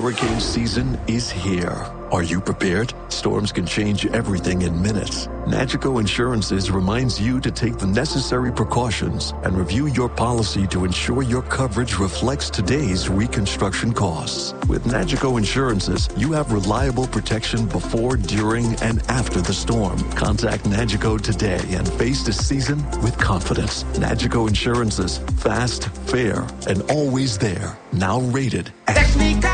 Hurricane season is here. Are you prepared? Storms can change everything in minutes. Nagico Insurances reminds you to take the necessary precautions and review your policy to ensure your coverage reflects today's reconstruction costs. With Nagico Insurances, you have reliable protection before, during, and after the storm. Contact Nagico today and face the season with confidence. Nagico Insurances, fast, fair, and always there. Now rated. Technica